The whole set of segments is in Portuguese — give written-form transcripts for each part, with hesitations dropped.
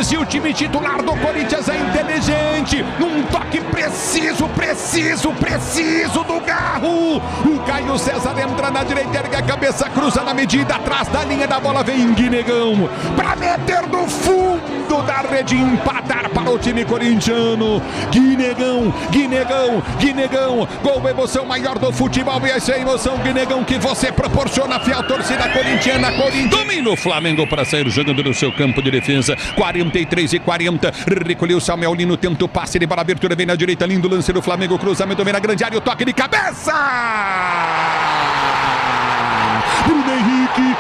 Se o time titular do Corinthians é inteligente, num toque preciso do Garro, o Caio César entra na direita, ergue a cabeça, cruza na medida, atrás da linha da bola, vem Guinegão, pra meter no fundo da rede, empatar para o time corintiano. Guinegão, gol, emoção maior do futebol, e essa é a emoção, Guinegão, que você proporciona, a fiel torcida corintiana. Domina o Flamengo para sair jogando no seu campo de defesa, 43-40, recolheu o Samuel Lino, tenta o passe, ele para a abertura, vem na direita, lindo lance do Flamengo, cruzamento, vem na grande área, o toque de cabeça! Bruno Henrique,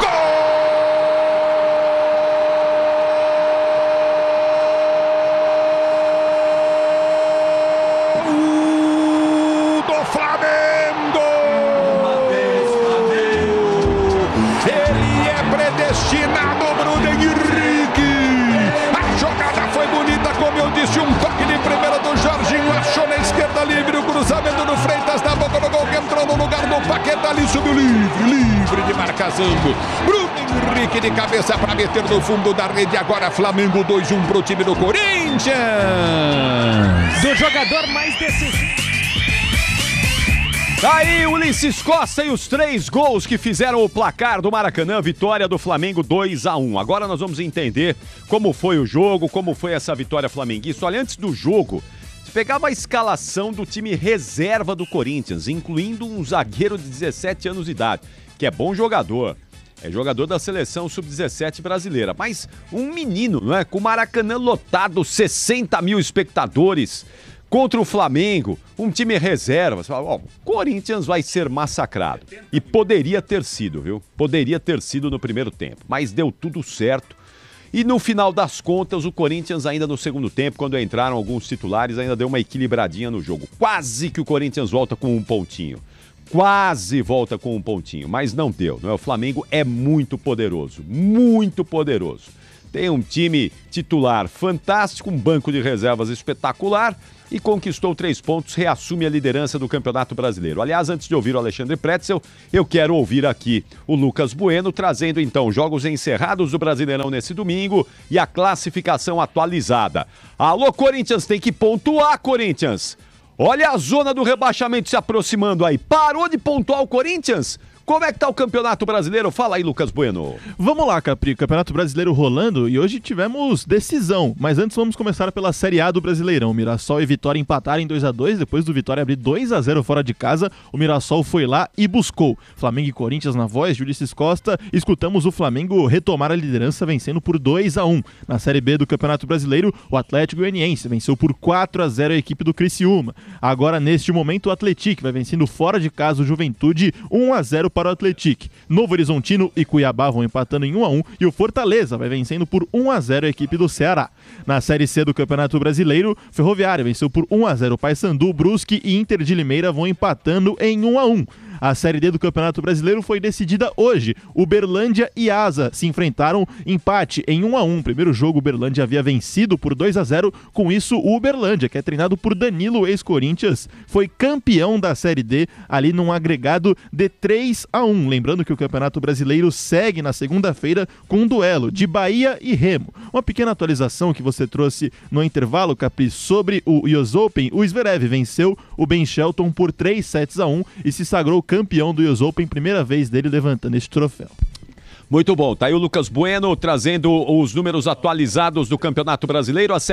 destinado Bruno Henrique. A jogada foi bonita, como eu disse, um toque de primeira do Jorginho, achou na esquerda livre, o cruzamento do Freitas na boca do gol, que entrou no lugar do Paquetá, ali subiu livre de marcação. Bruno Henrique de cabeça para meter no fundo da rede, agora Flamengo 2-1 pro time do Corinthians. Do jogador mais decisivo. Aí Ulisses Costa e os 3 gols que fizeram o placar do Maracanã, vitória do Flamengo 2-1. Agora nós vamos entender como foi o jogo, como foi essa vitória flamenguista. Olha, antes do jogo, se pegava a escalação do time reserva do Corinthians, incluindo um zagueiro de 17 anos de idade, que é bom jogador. É jogador da seleção sub-17 brasileira. Mas um menino, não é? Com o Maracanã lotado, 60 mil espectadores. Contra o Flamengo, um time reserva. Você fala, ó, Corinthians vai ser massacrado. E poderia ter sido, viu? Poderia ter sido no primeiro tempo. Mas deu tudo certo. E no final das contas, o Corinthians ainda no segundo tempo, quando entraram alguns titulares, ainda deu uma equilibradinha no jogo. Quase que o Corinthians volta com um pontinho. Quase volta com um pontinho, mas não deu. Não é? O Flamengo é muito poderoso. Muito poderoso. Tem um time titular fantástico, um banco de reservas espetacular e conquistou 3 pontos, reassume a liderança do Campeonato Brasileiro. Aliás, antes de ouvir o Alexandre Pretzel, eu quero ouvir aqui o Lucas Bueno, trazendo então jogos encerrados do Brasileirão nesse domingo e a classificação atualizada. Alô, Corinthians, tem que pontuar, Corinthians! Olha a zona do rebaixamento se aproximando aí. Parou de pontuar o Corinthians? Como é que tá o Campeonato Brasileiro? Fala aí, Lucas Bueno. Vamos lá, Capri. Campeonato Brasileiro rolando e hoje tivemos decisão. Mas antes vamos começar pela Série A do Brasileirão. Mirassol e Vitória empataram em 2-2. Depois do Vitória abrir 2-0 fora de casa, o Mirassol foi lá e buscou. Flamengo e Corinthians na voz de Ulisses Costa. Escutamos o Flamengo retomar a liderança vencendo por 2-1. Na Série B do Campeonato Brasileiro, o Atlético Goianiense venceu por 4-0 a equipe do Criciúma. Agora, neste momento, o Atlético vai vencendo fora de casa o Juventude 1-0 para o Atlético. Novo Horizontino e Cuiabá vão empatando em 1-1 e o Fortaleza vai vencendo por 1-0 a equipe do Ceará. Na Série C do Campeonato Brasileiro, Ferroviária venceu por 1-0 o Paysandu, Brusque e Inter de Limeira vão empatando em 1-1. A Série D do Campeonato Brasileiro foi decidida hoje. Uberlândia e Asa se enfrentaram, empate em 1-1. Primeiro jogo, o Uberlândia havia vencido por 2-0. Com isso, o Uberlândia, que é treinado por Danilo, ex-Corinthians, foi campeão da Série D, ali num agregado de 3-1. Lembrando que o Campeonato Brasileiro segue na segunda-feira com um duelo de Bahia e Remo. Uma pequena atualização que você trouxe no intervalo, Capri, sobre o US Open. O Zverev venceu o Ben Shelton por 3-1 e se sagrou campeão do US Open, primeira vez dele levantando este troféu. Muito bom, tá aí o Lucas Bueno trazendo os números atualizados do Campeonato Brasileiro às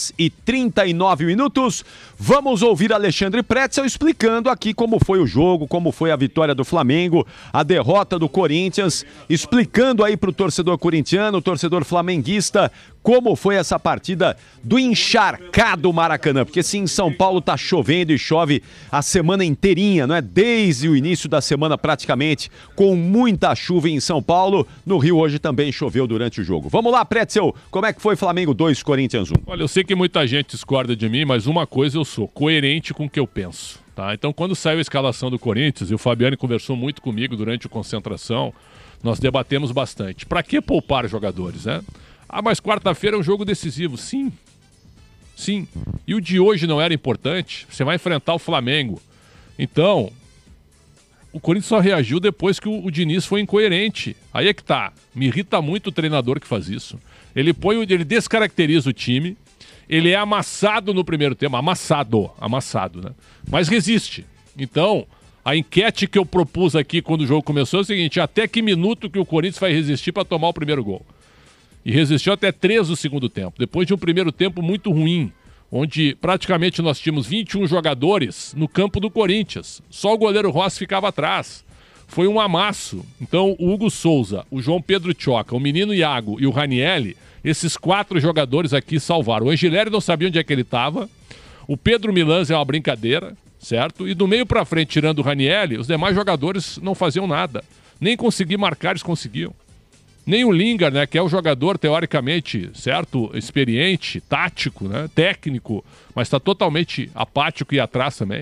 7h39. Vamos ouvir Alexandre Pretzel explicando aqui como foi o jogo, como foi a vitória do Flamengo, a derrota do Corinthians, explicando aí pro torcedor corintiano, torcedor flamenguista, como foi essa partida do encharcado Maracanã, porque sim, em São Paulo tá chovendo e chove a semana inteirinha, não é? Desde o início da semana praticamente, com muita chuva em São Paulo. No Rio hoje também choveu durante o jogo. Vamos lá, Pretzel, como é que foi Flamengo 2, Corinthians 1? Olha, eu sei que muita gente discorda de mim, mas uma coisa eu sou, coerente com o que eu penso, tá? Então, quando saiu a escalação do Corinthians, e o Fabiano conversou muito comigo durante a concentração, nós debatemos bastante. Pra que poupar jogadores, né? Ah, mas quarta-feira é um jogo decisivo. Sim. Sim. E o de hoje não era importante? Você vai enfrentar o Flamengo. Então, o Corinthians só reagiu depois que o Diniz foi incoerente. Aí é que tá. Me irrita muito o treinador que faz isso. Ele descaracteriza o time, ele é amassado no primeiro tempo, amassado, né? Mas resiste. Então, a enquete que eu propus aqui quando o jogo começou é o seguinte: até que minuto que o Corinthians vai resistir para tomar o primeiro gol? E resistiu até 3 do segundo tempo, depois de um primeiro tempo muito ruim, onde praticamente nós tínhamos 21 jogadores no campo do Corinthians. Só o goleiro Rossi ficava atrás. Foi um amasso. Então, o Hugo Souza, o João Pedro Tchoca, o menino Iago e o Ranielli, esses 4 jogadores aqui salvaram. O Angileri não sabia onde é que ele estava. O Pedro Milans é uma brincadeira, certo? E do meio para frente, tirando o Ranielli, os demais jogadores não faziam nada. Nem conseguir marcar, eles conseguiam. Nem o Lingard, né, que é o jogador teoricamente, certo, experiente, tático, né, técnico, mas está totalmente apático e atrás também.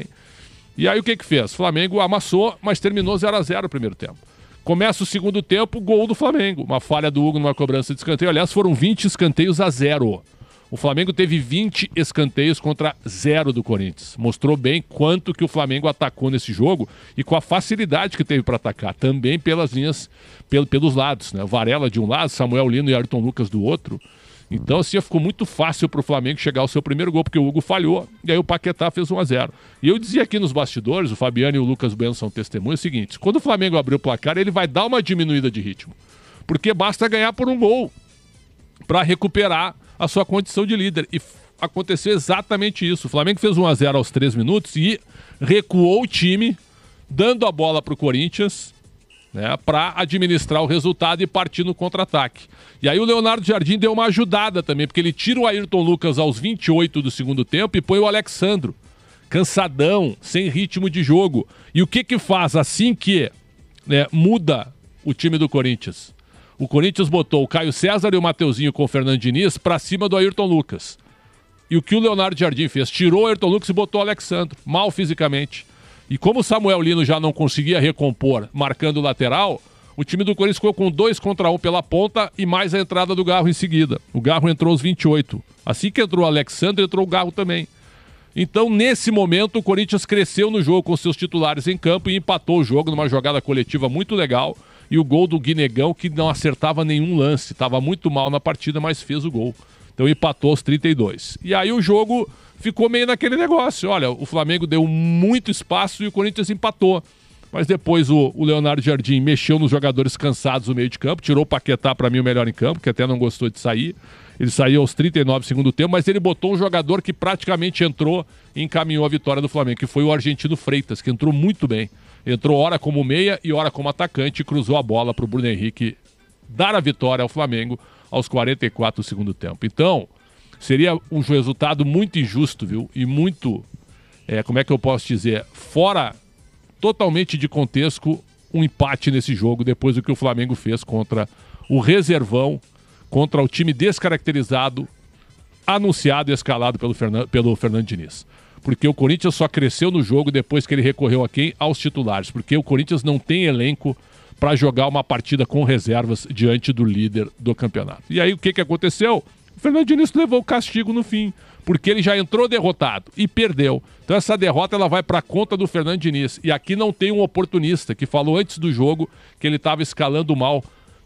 E aí o que fez? O Flamengo amassou, mas terminou 0-0 o primeiro tempo. Começa o segundo tempo, gol do Flamengo. Uma falha do Hugo numa cobrança de escanteio. Aliás, foram 20 escanteios a 0. O Flamengo teve 20 escanteios contra 0 do Corinthians. Mostrou bem quanto que o Flamengo atacou nesse jogo e com a facilidade que teve para atacar. Também pelas linhas, pelos lados, né? Varela de um lado, Samuel Lino e Ayrton Lucas do outro. Então, assim, ficou muito fácil para o Flamengo chegar ao seu primeiro gol, porque o Hugo falhou, e aí o Paquetá fez 1-0. E eu dizia aqui nos bastidores, o Fabiano e o Lucas Bueno são testemunhas, o seguinte: quando o Flamengo abrir o placar, ele vai dar uma diminuída de ritmo, porque basta ganhar por um gol para recuperar a sua condição de líder. E aconteceu exatamente isso. O Flamengo fez 1-0 aos 3 minutos e recuou o time, dando a bola para o Corinthians, né, para administrar o resultado e partir no contra-ataque. E aí o Leonardo Jardim deu uma ajudada também, porque ele tira o Ayrton Lucas aos 28 do segundo tempo e põe o Alexandro, cansadão, sem ritmo de jogo. E o que faz assim que, né, muda o time do Corinthians? O Corinthians botou o Caio César e o Mateuzinho com o Fernando Diniz para cima do Ayrton Lucas. E o que o Leonardo Jardim fez? Tirou o Ayrton Lucas e botou o Alexandro, mal fisicamente. E como o Samuel Lino já não conseguia recompor marcando o lateral, o time do Corinthians ficou com 2 contra 1 pela ponta e mais a entrada do Garro em seguida. O Garro entrou aos 28. Assim que entrou o Alexandre, entrou o Garro também. Então, nesse momento, o Corinthians cresceu no jogo com seus titulares em campo e empatou o jogo numa jogada coletiva muito legal. E o gol do Guinegão, que não acertava nenhum lance. Estava muito mal na partida, mas fez o gol. Então empatou aos 32. E aí o jogo ficou meio naquele negócio. Olha, o Flamengo deu muito espaço e o Corinthians empatou. Mas depois o Leonardo Jardim mexeu nos jogadores cansados no meio de campo. Tirou o Paquetá, para mim, o melhor em campo, que até não gostou de sair. Ele saiu aos 39 do segundo tempo, mas ele botou um jogador que praticamente entrou e encaminhou a vitória do Flamengo, que foi o argentino Freitas, que entrou muito bem. Entrou hora como meia e hora como atacante e cruzou a bola para o Bruno Henrique dar a vitória ao Flamengo aos 44 do segundo tempo. Então, seria um resultado muito injusto, viu? E muito, como é que eu posso dizer, fora totalmente de contexto, um empate nesse jogo depois do que o Flamengo fez contra o reservão, contra o time descaracterizado, anunciado e escalado pelo Fernando Diniz. Porque o Corinthians só cresceu no jogo depois que ele recorreu a quem? Aos titulares. Porque o Corinthians não tem elenco para jogar uma partida com reservas diante do líder do campeonato. E aí o que aconteceu? O Fernando Diniz levou o castigo no fim, porque ele já entrou derrotado e perdeu. Então essa derrota ela vai para conta do Fernando Diniz. E aqui não tem um oportunista que falou antes do jogo que ele estava escalando mal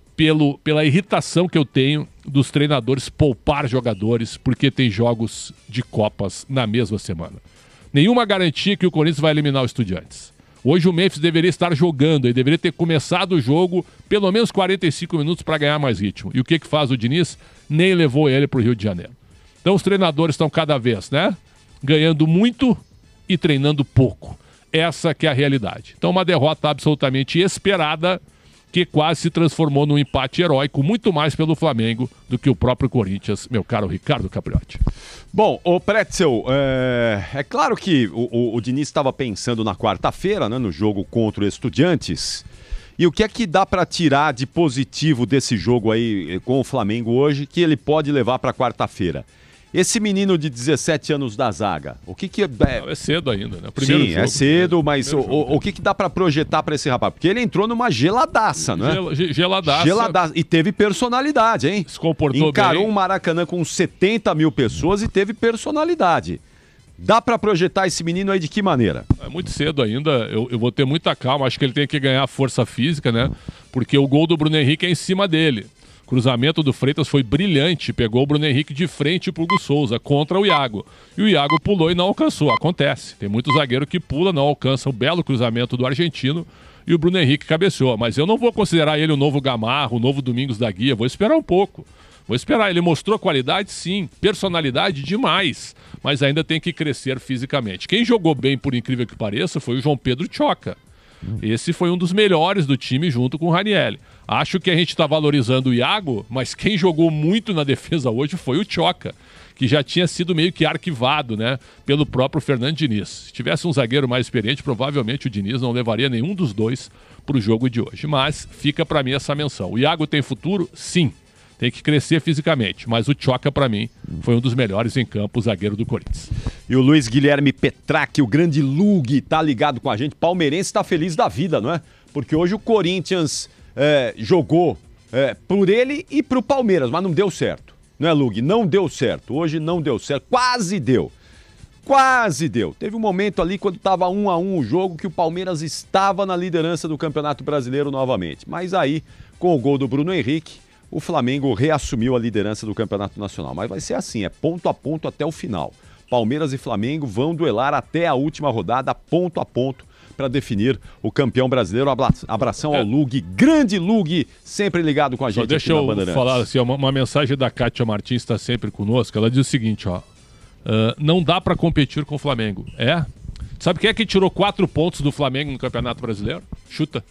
pela irritação que eu tenho dos treinadores poupar jogadores porque tem jogos de Copas na mesma semana. Nenhuma garantia que o Corinthians vai eliminar o Estudiantes. Hoje o Memphis deveria estar jogando e deveria ter começado o jogo pelo menos 45 minutos para ganhar mais ritmo. E o que faz o Diniz? Nem levou ele para o Rio de Janeiro. Então os treinadores estão cada vez, né, ganhando muito e treinando pouco. Essa que é a realidade. Então uma derrota absolutamente esperada, que quase se transformou num empate heróico, muito mais pelo Flamengo do que o próprio Corinthians, meu caro Ricardo Capriotti. Bom, o Pretzel, é claro que o Diniz estava pensando na quarta-feira, né, no jogo contra o Estudiantes, e o que é que dá para tirar de positivo desse jogo aí com o Flamengo hoje, que ele pode levar para quarta-feira? Esse menino de 17 anos da zaga, o que é... É cedo ainda, né? Primeiro Sim, jogo, é cedo, mas o que dá pra projetar pra esse rapaz? Porque ele entrou numa geladaça, né? Geladaça. E teve personalidade, hein? Se comportou Encarou bem. um Maracanã com 70 mil pessoas e teve personalidade. Dá pra projetar esse menino aí de que maneira? É muito cedo ainda, eu vou ter muita calma, acho que ele tem que ganhar força física, né? Porque o gol do Bruno Henrique é em cima dele. O cruzamento do Freitas foi brilhante, pegou o Bruno Henrique de frente pro Hugo Souza, contra o Iago. E o Iago pulou e não alcançou, acontece. Tem muito zagueiro que pula, não alcança o belo cruzamento do argentino e o Bruno Henrique cabeceou. Mas eu não vou considerar ele o novo Gamarra, o novo Domingos da Guia, vou esperar um pouco. Vou esperar, ele mostrou qualidade sim, personalidade demais, mas ainda tem que crescer fisicamente. Quem jogou bem, por incrível que pareça, foi o João Pedro Tchoca. Esse foi um dos melhores do time junto com o Ranieri. Acho que a gente está valorizando o Iago, mas quem jogou muito na defesa hoje foi o Tchoca, que já tinha sido meio que arquivado, né, pelo próprio Fernando Diniz. Se tivesse um zagueiro mais experiente, provavelmente o Diniz não levaria nenhum dos dois para o jogo de hoje. Mas fica para mim essa menção. O Iago tem futuro? Sim. Tem que crescer fisicamente, mas o Tchoca, para mim, foi um dos melhores em campo, o zagueiro do Corinthians. E o Luiz Guilherme Petrac, o grande Lug, tá ligado com a gente. Palmeirense tá feliz da vida, não é? Porque hoje o Corinthians jogou por ele e pro Palmeiras, mas não deu certo. Não é, Lug? Não deu certo. Hoje não deu certo. Quase deu. Quase deu. Teve um momento ali, quando estava 1-1 o jogo, que o Palmeiras estava na liderança do Campeonato Brasileiro novamente. Mas aí, com o gol do Bruno Henrique, o Flamengo reassumiu a liderança do Campeonato Nacional. Mas vai ser assim, é ponto a ponto até o final. Palmeiras e Flamengo vão duelar até a última rodada, ponto a ponto, para definir o campeão brasileiro. Abração ao Lug, grande Lug, sempre ligado com a gente. Só deixa aqui na eu falar assim, uma mensagem da Kátia Martins, está sempre conosco. Ela diz o seguinte, ó, não dá para competir com o Flamengo. Sabe quem é que tirou 4 pontos do Flamengo no Campeonato Brasileiro? Chuta.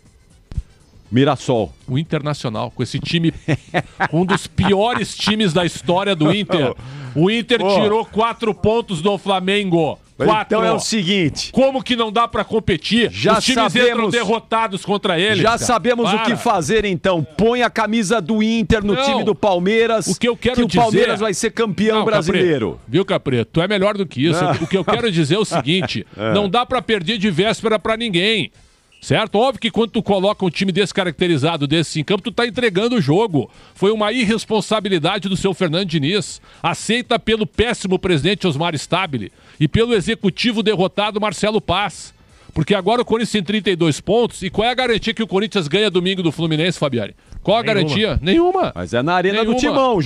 Mirassol. O Internacional, com esse time, um dos piores times da história do Inter. O Inter tirou 4 pontos do Flamengo. 4. Então é o seguinte. Como que não dá pra competir? Já os times entram derrotados contra eles. Já sabemos o que fazer então. Põe a camisa do Inter no time do Palmeiras. O que eu quero dizer, o Palmeiras vai ser campeão brasileiro. Capre, viu, Capre? Tu é melhor do que isso. O que eu quero dizer é o seguinte: não dá pra perder de véspera pra ninguém. Certo? Óbvio que quando tu coloca um time descaracterizado desse em campo, tu tá entregando o jogo. Foi uma irresponsabilidade do seu Fernando Diniz, aceita pelo péssimo presidente Osmar Stabile e pelo executivo derrotado Marcelo Paz. Porque agora o Corinthians tem 32 pontos, e qual é a garantia que o Corinthians ganha domingo do Fluminense, Fabiane? Qual a garantia? Nenhuma. Mas é na arena do Timão,